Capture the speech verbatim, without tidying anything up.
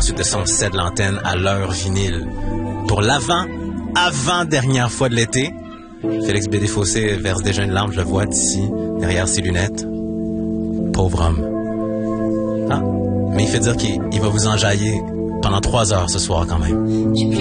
Ensuite de ça, on cède l'antenne à l'heure vinyle. Pour l'avant, avant-dernière fois de l'été, Félix B. Desfossés verse déjà une larme, je le vois d'ici, derrière ses lunettes. Pauvre homme. Ah, mais il fait dire qu'il il va vous enjailler pendant trois heures ce soir quand même.